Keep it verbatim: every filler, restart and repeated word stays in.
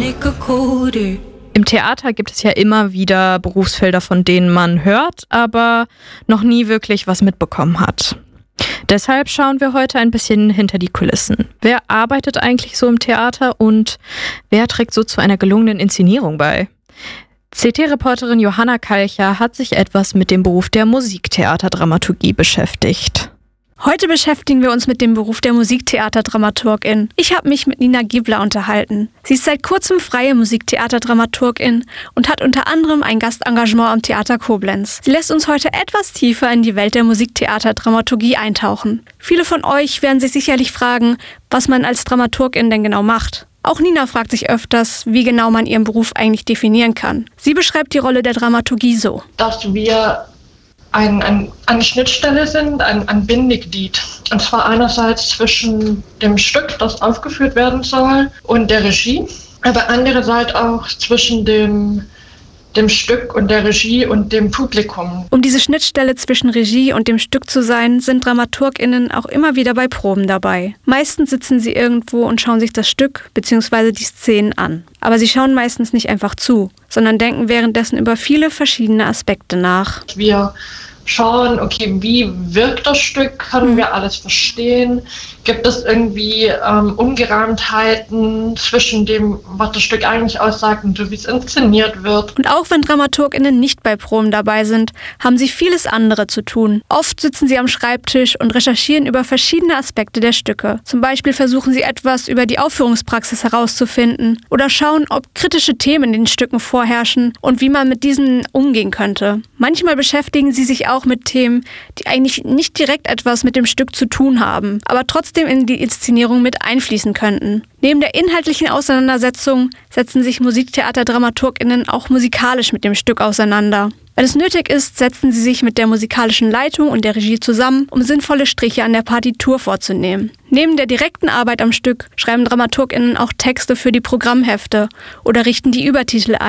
make a quarter. Im Theater gibt es ja immer wieder Berufsfelder, von denen man hört, aber noch nie wirklich was mitbekommen hat. Deshalb schauen wir heute ein bisschen hinter die Kulissen. Wer arbeitet eigentlich so im Theater und wer trägt so zu einer gelungenen Inszenierung bei? C T-Reporterin Johanna Kalcher hat sich etwas mit dem Beruf der Musiktheaterdramaturgie beschäftigt. Heute beschäftigen wir uns mit dem Beruf der Musiktheaterdramaturgin. Ich habe mich mit Nina Giebler unterhalten. Sie ist seit kurzem freie Musiktheaterdramaturgin und hat unter anderem ein Gastengagement am Theater Koblenz. Sie lässt uns heute etwas tiefer in die Welt der Musiktheaterdramaturgie eintauchen. Viele von euch werden sich sicherlich fragen, was man als Dramaturgin denn genau macht. Auch Nina fragt sich öfters, wie genau man ihren Beruf eigentlich definieren kann. Sie beschreibt die Rolle der Dramaturgie so: Dass wir Ein, ein, eine Schnittstelle sind, ein, ein Bindeglied. Und zwar einerseits zwischen dem Stück, das aufgeführt werden soll, und der Regie, aber andererseits auch zwischen dem, dem Stück und der Regie und dem Publikum. Um diese Schnittstelle zwischen Regie und dem Stück zu sein, sind DramaturgInnen auch immer wieder bei Proben dabei. Meistens sitzen sie irgendwo und schauen sich das Stück bzw. die Szenen an. Aber sie schauen meistens nicht einfach zu, sondern denken währenddessen über viele verschiedene Aspekte nach. Wir schauen, okay, wie wirkt das Stück? Können wir alles verstehen? Gibt es irgendwie ähm, Ungereimtheiten zwischen dem, was das Stück eigentlich aussagt und so, wie es inszeniert wird? Und auch wenn DramaturgInnen nicht bei Proben dabei sind, haben sie vieles andere zu tun. Oft sitzen sie am Schreibtisch und recherchieren über verschiedene Aspekte der Stücke. Zum Beispiel versuchen sie etwas über die Aufführungspraxis herauszufinden oder schauen, ob kritische Themen in den Stücken vorherrschen und wie man mit diesen umgehen könnte. Manchmal beschäftigen sie sich auch mit Themen, die eigentlich nicht direkt etwas mit dem Stück zu tun haben, aber trotzdem in die Inszenierung mit einfließen könnten. Neben der inhaltlichen Auseinandersetzung setzen sich MusiktheaterdramaturgInnen auch musikalisch mit dem Stück auseinander. Wenn es nötig ist, setzen sie sich mit der musikalischen Leitung und der Regie zusammen, um sinnvolle Striche an der Partitur vorzunehmen. Neben der direkten Arbeit am Stück schreiben DramaturgInnen auch Texte für die Programmhefte oder richten die Übertitel ein.